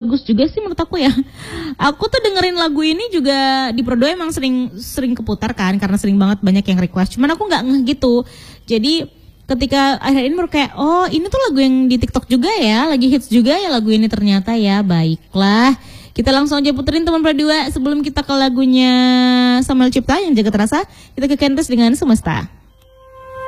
bagus juga sih menurut aku ya. Aku tuh dengerin lagu ini juga di Pro 2 emang sering keputar kan, karena sering banget banyak yang request. Cuman aku nggak ngeh gitu. Jadi ketika akhir ini baru kayak, oh ini tuh lagu yang di TikTok juga ya, lagi hits juga ya lagu ini ternyata ya. Baiklah, kita langsung aja puterin teman Pro 2 sebelum kita ke lagunya Samuel Cipta yang Jagat Rasa. Kita ke Kentres dengan Semesta.